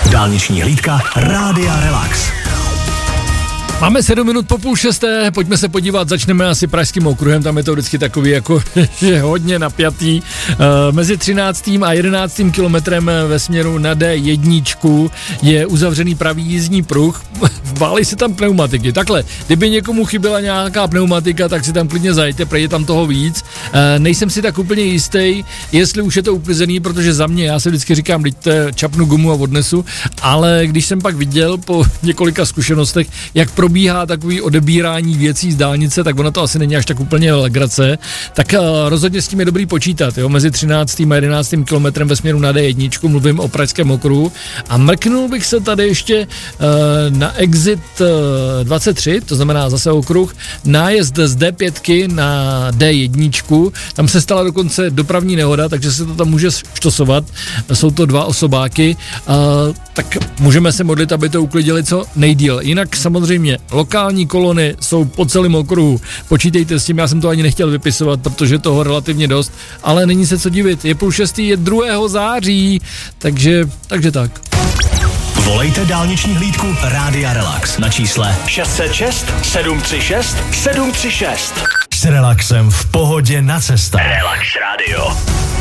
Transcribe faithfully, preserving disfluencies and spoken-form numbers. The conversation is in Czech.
Dálniční hlídka Rádia Relax. Máme sedm minut po půl šesté, pojďme se podívat, začneme asi pražským okruhem, tam je to vždycky takový jako, že hodně napjatý. E, mezi třináctým a jedenáctým kilometrem ve směru na D jedna je uzavřený pravý jízdní pruh, válí se tam pneumatiky. Takhle, kdyby někomu chyběla nějaká pneumatika, tak si tam klidně zajďte, prejde tam toho víc. E, nejsem si tak úplně jistý, jestli už je to uklizený, protože za mě, já se vždycky říkám, dejte čapnu gumu a odnesu, ale když jsem pak viděl po několika zkušenostech, jak probíhá takový odebírání věcí z dálnice, tak ono to asi není až tak úplně legrace, tak uh, rozhodně s tím je dobrý počítat, jo, mezi třináctým a jedenáctým kilometrem ve směru na D jedna, mluvím o pražském okruhu a mrknul bych se tady ještě uh, na exit uh, dvacet tři, to znamená zase okruh, nájezd z D pět na D jedna, tam se stala dokonce dopravní nehoda, takže se to tam může štosovat, jsou to dva osobáky, uh, tak můžeme se modlit, aby to uklidili co nejdýl, jinak samozřejmě lokální kolony jsou po celém okruhu. Počítejte s tím, já jsem to ani nechtěl vypisovat, protože toho relativně dost, ale není se co divit. Je půl šestý, je druhého září, takže, takže tak. Volejte dálniční hlídku Rádia Relax na čísle šest set šest sedm tři šest sedm tři šest. S relaxem v pohodě na cestách. Relax Radio.